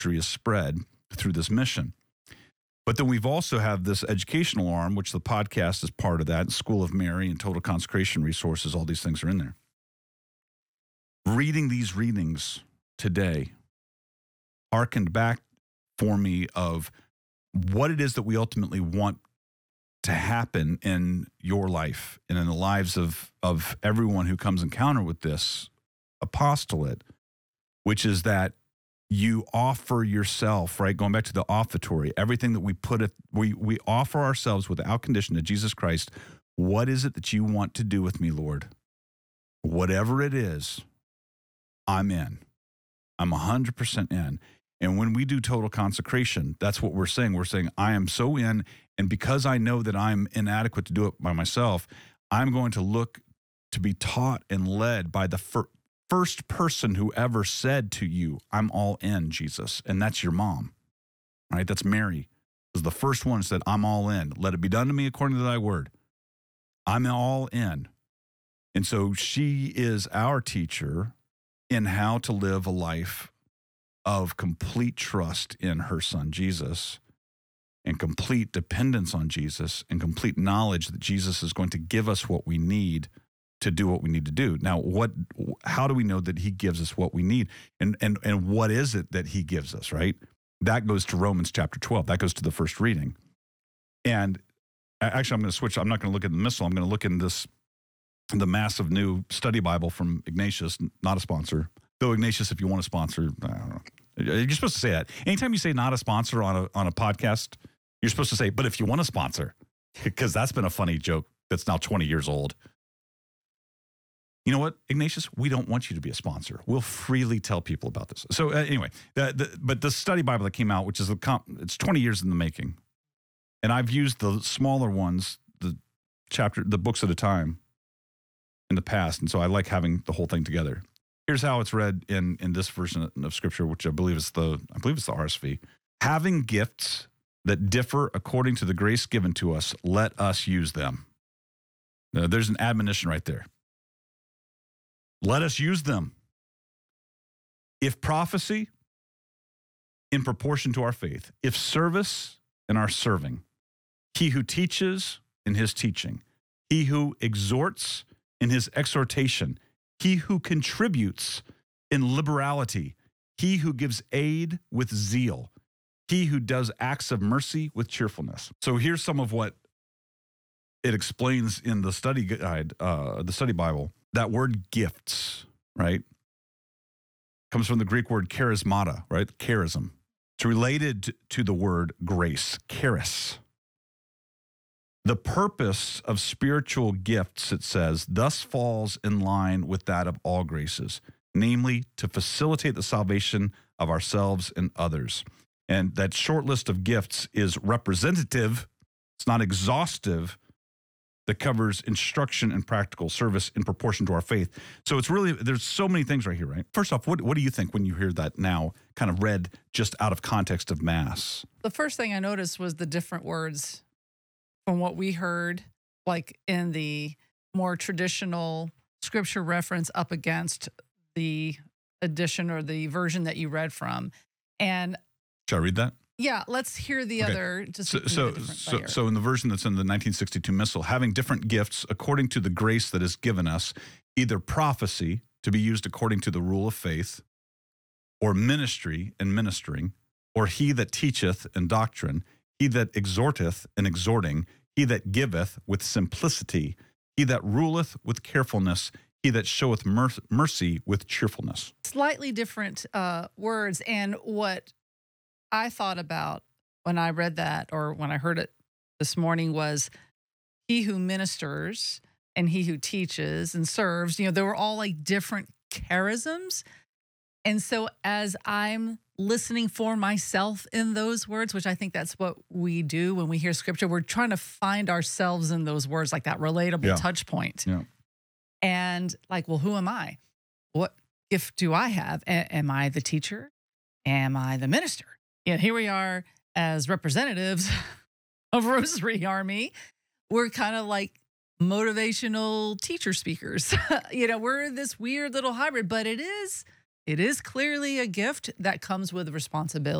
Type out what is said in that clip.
is spread through this mission. But then we've also have this educational arm, which the podcast is part of that, and School of Mary and Total Consecration Resources, all these things are in there. Reading these readings today harkened back for me of what it is that we ultimately want to happen in your life and in the lives of everyone who comes encounter with this apostolate, which is that you offer yourself, right? Going back to the offertory, everything that we offer ourselves without condition to Jesus Christ. What is it that you want to do with me, Lord? Whatever it is, I'm in. I'm 100% in. And when we do total consecration, that's what we're saying. We're saying, I am so in, and because I know that I'm inadequate to do it by myself, I'm going to look to be taught and led by the first person who ever said to you, I'm all in, Jesus. And that's your mom, right? That's Mary. Was the first one who said, I'm all in. Let it be done to me according to thy word. I'm all in. And so she is our teacher in how to live a life of complete trust in her son, Jesus, and complete dependence on Jesus, and complete knowledge that Jesus is going to give us what we need to do what we need to do. Now, how do we know that he gives us what we need? And what is it that he gives us, right? That goes to Romans chapter 12. That goes to the first reading. And actually, I'm going to switch. I'm not going to look at the missal. I'm going to look in the massive new study Bible from Ignatius, not a sponsor. Though Ignatius, if you want a sponsor, I don't know. You're supposed to say that. Anytime you say not a sponsor on a podcast, you're supposed to say, but if you want a sponsor, because that's been a funny joke that's now 20 years old. You know what, Ignatius? We don't want you to be a sponsor. We'll freely tell people about this. So anyway, but the study Bible that came out, which is it's 20 years in the making, and I've used the smaller ones, the books at a time in the past, and so I like having the whole thing together. Here's how it's read in this version of Scripture, which I believe it's the RSV. Having gifts that differ according to the grace given to us, let us use them. Now, there's an admonition right there. Let us use them. If prophecy, in proportion to our faith. If service, in our serving. He who teaches, in his teaching. He who exhorts, in his exhortation. He who contributes, in liberality. He who gives aid, with zeal. He who does acts of mercy, with cheerfulness. So here's some of what it explains in the study guide, the study Bible. That word gifts, right, comes from the Greek word charismata, right? Charism. It's related to the word grace, charis. The purpose of spiritual gifts, it says, thus falls in line with that of all graces, namely to facilitate the salvation of ourselves and others. And that short list of gifts is representative. It's not exhaustive. That covers instruction and practical service in proportion to our faith. So it's really, there's so many things right here, right? First off, what do you think when you hear that now kind of read just out of context of Mass? The first thing I noticed was the different words from what we heard, like in the more traditional scripture reference up against the edition or the version that you read from. And should I read that? Yeah, let's hear the other. Just so in the version that's in the 1962 Missal, having different gifts according to the grace that is given us, either prophecy to be used according to the rule of faith, or ministry and ministering, or he that teacheth in doctrine, he that exhorteth in exhorting, he that giveth with simplicity, he that ruleth with carefulness, he that showeth mercy with cheerfulness. Slightly different words, and what I thought about when I read that or when I heard it this morning was he who ministers and he who teaches and serves, they were all like different charisms. And so as I'm listening for myself in those words, which I think that's what we do when we hear scripture, we're trying to find ourselves in those words, like that relatable touch point. Yeah. And like, well, who am I? What gift do I have? Am I the teacher? Am I the minister? Here we are as representatives of Rosary Army. We're kind of like motivational teacher speakers. We're this weird little hybrid, but it is it is clearly a gift that comes with responsibility.